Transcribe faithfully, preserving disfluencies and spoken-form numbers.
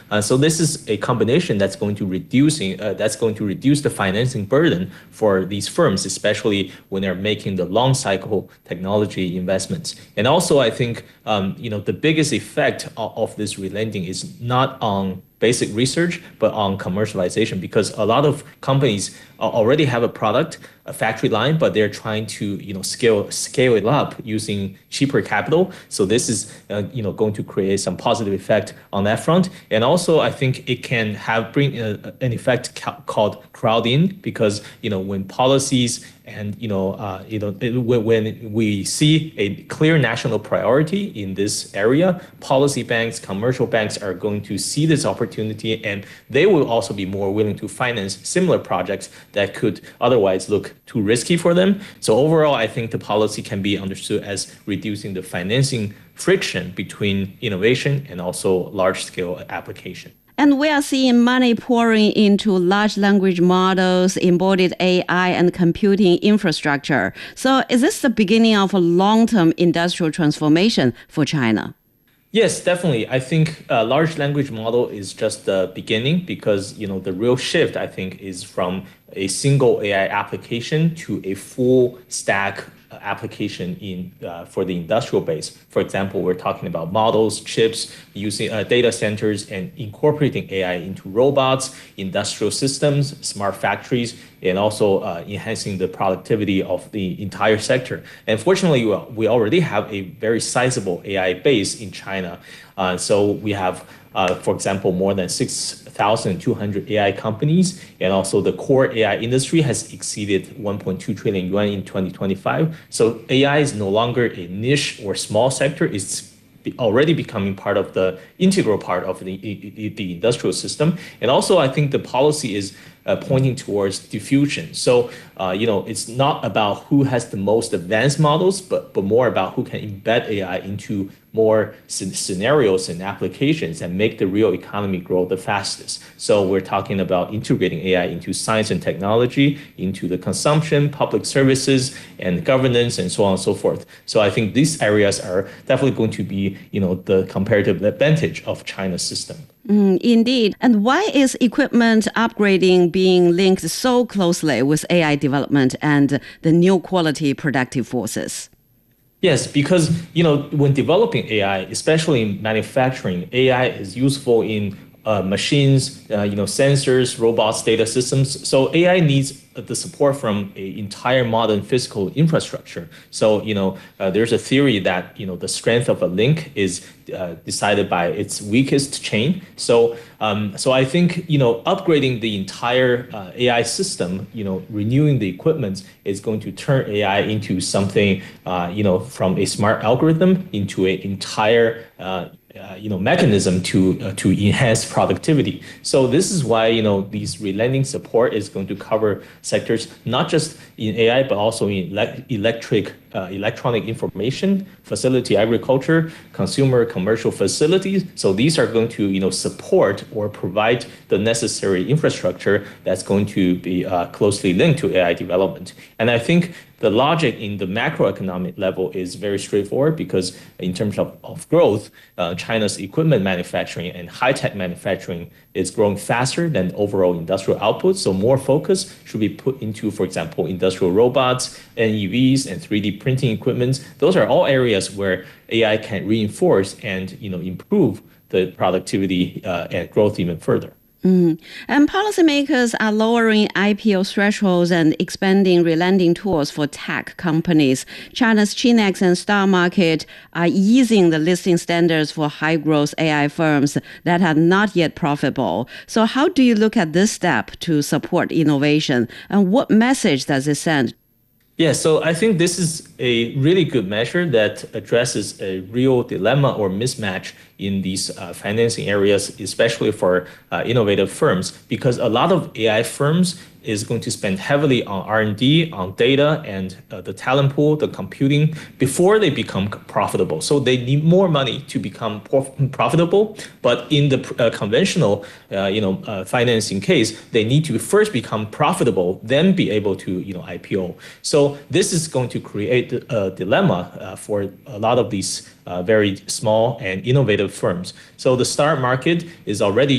Uh, so this is a combination that's going to reducing uh, that's going to reduce the financing burden for these firms, especially when they're making the long cycle technology investments. And also, I think um, you know the biggest effect of, of this relending is not on basic research, but on commercialization, because a lot of companies already have a product, a factory line, but they're trying to, you know, scale scale it up using cheaper capital. So this is, uh, you know, going to create some positive effect on that front. And also, I think it can have bring uh, an effect ca- called crowding, because, you know, when policies and, you know, uh, you know, it, when we see a clear national priority in this area, policy banks, commercial banks are going to see this opportunity, and they will also be more willing to finance similar projects that could otherwise look too risky for them. So overall, I think the policy can be understood as reducing the financing friction between innovation and also large-scale application. And we are seeing money pouring into large language models, embodied A I, and computing infrastructure. So is this the beginning of a long-term industrial transformation for China? Yes, definitely. I think a large language model is just the beginning, because, you know, the real shift, I think, is from a single A I application to a full stack application in uh, for the industrial base. For example, we're talking about models, chips, using uh, data centers, and incorporating A I into robots, industrial systems, smart factories, and also uh, enhancing the productivity of the entire sector. And fortunately, we already have a very sizable A I base in China. Uh, so we have, uh, for example, more than six thousand two hundred A I companies, and also the core A I industry has exceeded one point two trillion yuan in twenty twenty-five. So A I is no longer a niche or small sector. It's already becoming part of the integral part of the, the industrial system. And also, I think the policy is uh, pointing towards diffusion. So, uh, you know, it's not about who has the most advanced models, but, but more about who can embed A I into more scenarios and applications and make the real economy grow the fastest. So we're talking about integrating A I into science and technology, into the consumption, public services, and governance, and so on and so forth. So I think these areas are definitely going to be, you know, the comparative advantage of China's system. Mm, indeed. And why is equipment upgrading being linked so closely with A I development and the new quality productive forces? Yes, because, you know, when developing A I, especially in manufacturing, A I is useful in uh, machines, uh, you know, sensors, robots, data systems. So A I needs the support from an entire modern physical infrastructure. So, you know, uh, there's a theory that, you know, the strength of a link is uh, decided by its weakest chain. So, um, so I think, you know, upgrading the entire uh, A I system, you know, renewing the equipment is going to turn A I into something, uh, you know, from a smart algorithm into an entire uh, Uh, you know, mechanism to uh, to enhance productivity. So this is why, you know, these relending support is going to cover sectors not just in A I, but also in le- electric, uh, electronic information, facility agriculture, consumer commercial facilities. So these are going to, you know, support or provide the necessary infrastructure that's going to be uh, closely linked to A I development. And I think the logic in the macroeconomic level is very straightforward, because in terms of, of growth, uh, China's equipment manufacturing and high-tech manufacturing is growing faster than overall industrial output. So more focus should be put into, for example, industrial robots, N E Vs, and three D printing equipment. Those are all areas where A I can reinforce and, you know, improve the productivity uh, and growth even further. Mm. And policymakers are lowering I P O thresholds and expanding relending tools for tech companies. China's Chinex and Star Market are easing the listing standards for high-growth A I firms that are not yet profitable. So how do you look at this step to support innovation? And what message does it send? Yeah, so I think this is a really good measure that addresses a real dilemma or mismatch in these uh, financing areas, especially for uh, innovative firms, because a lot of A I firms is going to spend heavily on R and D, on data, and uh, the talent pool, the computing, before they become profitable. So they need more money to become profitable. But in the uh, conventional, uh, you know, uh, financing case, they need to first become profitable, then be able to, you know, I P O. So this is going to create a dilemma uh, for a lot of these uh, very small and innovative firms. So the Star Market is already